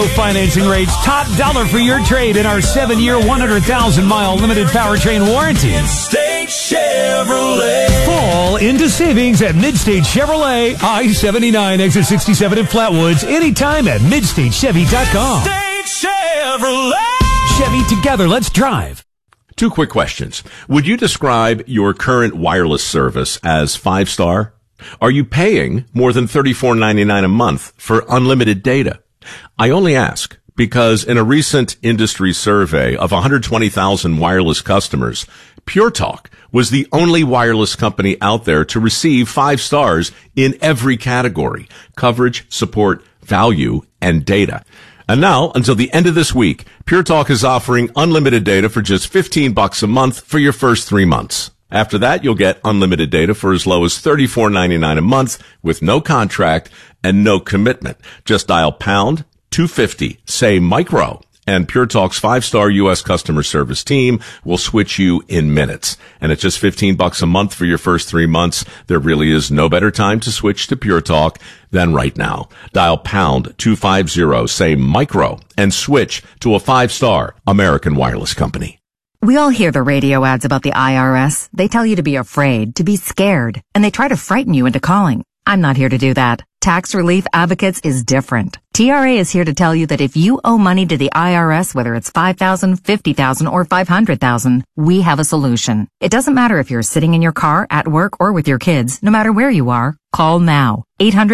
Financing rates, top dollar for your trade in our 7-year, 100,000-mile limited powertrain warranty. Midstate Chevrolet. Fall into savings at Midstate Chevrolet, I-79, exit 67 in Flatwoods. Anytime at MidstateChevy.com. Midstate Chevrolet. Chevy, together, let's drive. 2 quick questions. Would you describe your current wireless service as 5-star? Are you paying more than $34.99 a month for unlimited data? I only ask because in a recent industry survey of 120,000 wireless customers, Pure Talk was the only wireless company out there to receive 5 stars in every category: coverage, support, value, and data. And now, until the end of this week, Pure Talk is offering unlimited data for just $15 a month for your first 3 months. After that, you'll get unlimited data for as low as $34.99 a month with no contract and no commitment. Just dial pound 250, say micro, and Pure Talk's 5-star U.S. customer service team will switch you in minutes. And at just $15 a month for your first 3 months, there really is no better time to switch to Pure Talk than right now. Dial pound 250, say micro, and switch to a 5-star American wireless company. We all hear the radio ads about the IRS. They tell you to be afraid, to be scared, and they try to frighten you into calling. I'm not here to do that. Tax Relief Advocates is different. TRA is here to tell you that if you owe money to the IRS, whether it's $5,000, $50,000, or $500,000, we have a solution. It doesn't matter if you're sitting in your car, at work, or with your kids. No matter where you are, call now.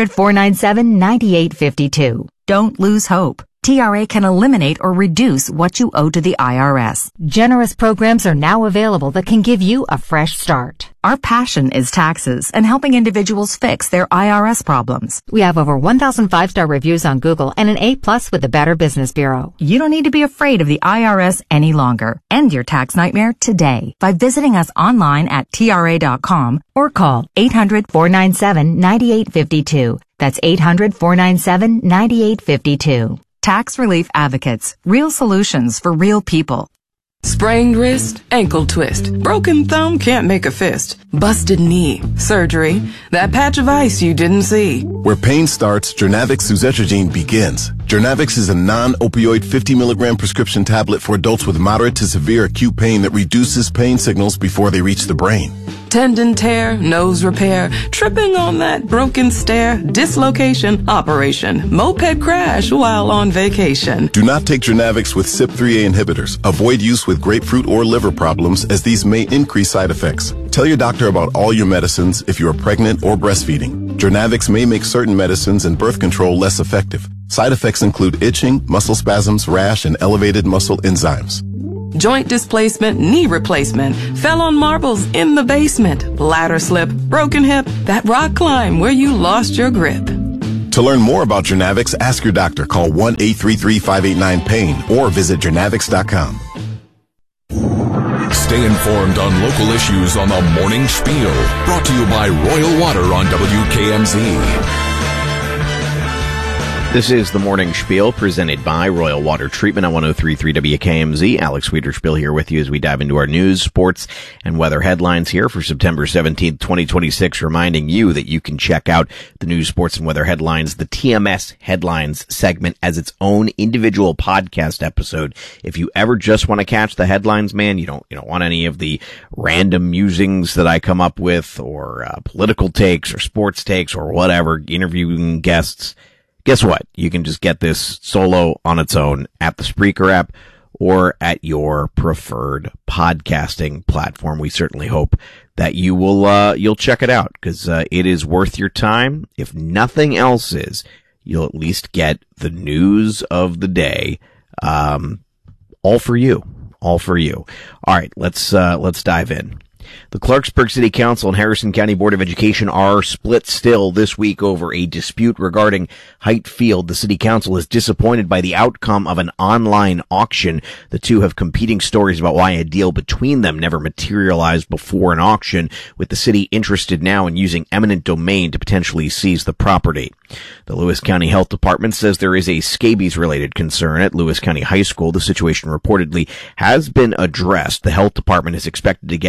800-497-9852. Don't lose hope. TRA can eliminate or reduce what you owe to the IRS. Generous programs are now available that can give you a fresh start. Our passion is taxes and helping individuals fix their IRS problems. We have over 1,000 5-star reviews on Google and an A+ with the Better Business Bureau. You don't need to be afraid of the IRS any longer. End your tax nightmare today by visiting us online at TRA.com or call 800-497-9852. That's 800-497-9852. Tax Relief Advocates. Real solutions for real people. Sprained wrist, ankle twist, broken thumb, can't make a fist, busted knee, surgery, that patch of ice you didn't see. Where pain starts, Jernavix suzetrigine begins. Jernavix is a non-opioid 50-milligram prescription tablet for adults with moderate to severe acute pain that reduces pain signals before they reach the brain. Tendon tear, nose repair, tripping on that broken stair, dislocation, operation, moped crash while on vacation. Do not take Jernavix with CYP3A inhibitors. Avoid use with grapefruit or liver problems as these may increase side effects. Tell your doctor about all your medicines if you are pregnant or breastfeeding. Jernavix may make certain medicines and birth control less effective. Side effects include itching, muscle spasms, rash, and elevated muscle enzymes. Joint displacement, knee replacement, fell on marbles in the basement, ladder slip, broken hip, that rock climb where you lost your grip. To learn more about Jernavix, ask your doctor. Call 1-833-589-PAIN or visit Jernavix.com. Stay informed on local issues on the Morning Spiel. Brought to you by Royal Water on WKMZ. This is the Morning Spiel presented by Royal Water Treatment on 103.3 WKMZ. Alex Wiederspiel here with you as we dive into our news, sports, and weather headlines here for September 17th, 2026, reminding you that you can check out the news, sports, and weather headlines, the TMS headlines segment, as its own individual podcast episode. If you ever just want to catch the headlines, man, you don't want any of the random musings that I come up with, or political takes, or sports takes, or whatever, interviewing guests. Guess what? You can just get this solo on its own at the Spreaker app or at your preferred podcasting platform. We certainly hope that you will, you'll check it out, because it is worth your time. If nothing else is, you'll at least get the news of the day, all for you. All right, let's dive in. The Clarksburg City Council and Harrison County Board of Education are split still this week over a dispute regarding Hite Field. The City Council is disappointed by the outcome of an online auction. The two have competing stories about why a deal between them never materialized before an auction, with the city interested now in using eminent domain to potentially seize the property. The Lewis County Health Department says there is a scabies-related concern at Lewis County High School. The situation reportedly has been addressed. The health department is expected to get involved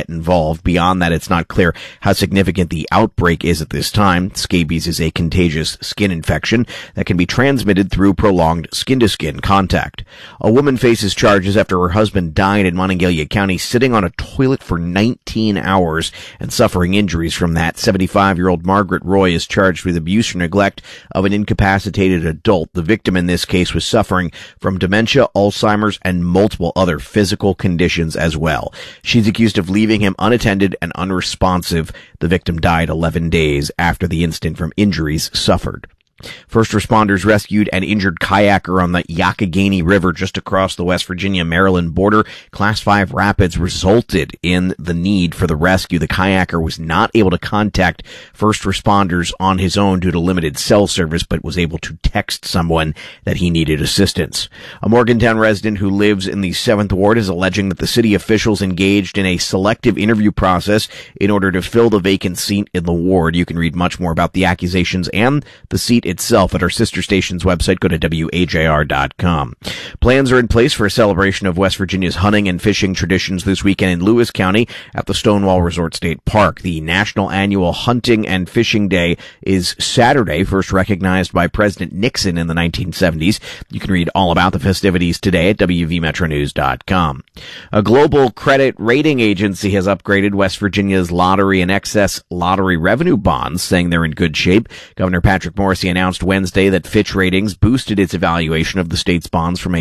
involved. Beyond that, it's not clear how significant the outbreak is at this time. Scabies is a contagious skin infection that can be transmitted through prolonged skin-to-skin contact. A woman faces charges after her husband died in Monongalia County sitting on a toilet for 19 hours and suffering injuries from that. 75-year-old Margaret Roy is charged with abuse or neglect of an incapacitated adult. The victim in this case was suffering from dementia, Alzheimer's, and multiple other physical conditions as well. She's accused of leaving him unattended and unresponsive. The victim died 11 days after the incident from injuries suffered. First responders rescued an injured kayaker on the Youghiogheny River just across the West Virginia-Maryland border. Class 5 rapids resulted in the need for the rescue. The kayaker was not able to contact first responders on his own due to limited cell service, but was able to text someone that he needed assistance. A Morgantown resident who lives in the 7th Ward is alleging that the city officials engaged in a selective interview process in order to fill the vacant seat in the ward. You can read much more about the accusations and the seat itself at our sister station's website. Go to WAJR.com. Plans are in place for a celebration of West Virginia's hunting and fishing traditions this weekend in Lewis County at the Stonewall Resort State Park. The National Annual Hunting and Fishing Day is Saturday, first recognized by President Nixon in the 1970s. You can read all about the festivities today at WVMetroNews.com. A global credit rating agency has upgraded West Virginia's lottery and excess lottery revenue bonds, saying they're in good shape. Governor Patrick Morrisey announced Wednesday that Fitch Ratings boosted its evaluation of the state's bonds from A+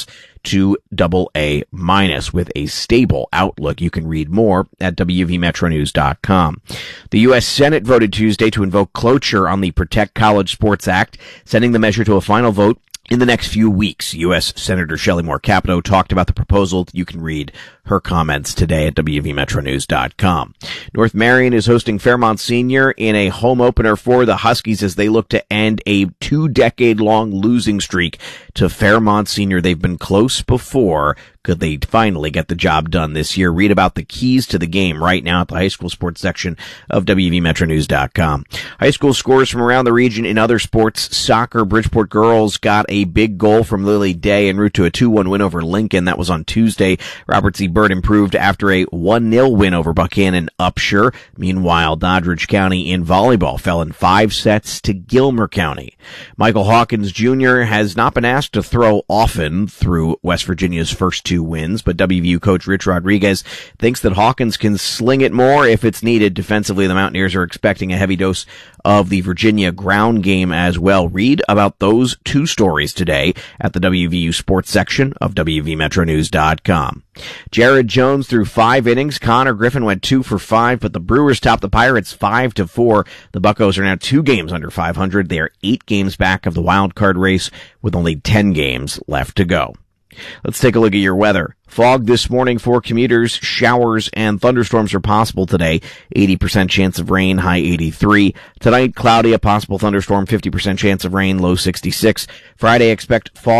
to AA- with a stable outlook. You can read more at WVMetroNews.com. The U.S. Senate voted Tuesday to invoke cloture on the Protect College Sports Act, sending the measure to a final vote in the next few weeks. U.S. Senator Shelley Moore Capito talked about the proposal. You can read her comments today at WVMetroNews.com. North Marion is hosting Fairmont Senior in a home opener for the Huskies as they look to end a 2-decade-long losing streak to Fairmont Senior. They've been close before. Could they finally get the job done this year? Read about the keys to the game right now at the high school sports section of WVMetroNews.com. High school scores from around the region in other sports. Soccer, Bridgeport girls got a big goal from Lily Day en route to a 2-1 win over Lincoln. That was on Tuesday. Robert C. Byrd improved after a 1-0 win over Buchanan Upshur. Meanwhile, Doddridge County in volleyball fell in 5 sets to Gilmer County. Michael Hawkins Jr. has not been asked to throw often through West Virginia's first 2 wins, but WVU coach Rich Rodriguez thinks that Hawkins can sling it more if it's needed. Defensively, the Mountaineers are expecting a heavy dose of the Virginia ground game as well. Read about those 2 stories today at the WVU sports section of WVMetroNews.com. Jared Jones threw 5 innings. Connor Griffin went 2 for 5, but the Brewers topped the Pirates 5-4. The Buccos are now 2 games under 500. They are 8 games back of the wild card race with only 10 games left to go. Let's take a look at your weather. Fog this morning for commuters. Showers and thunderstorms are possible today. 80% chance of rain, high 83. Tonight, cloudy, a possible thunderstorm, 50% chance of rain, low 66. Friday, expect fog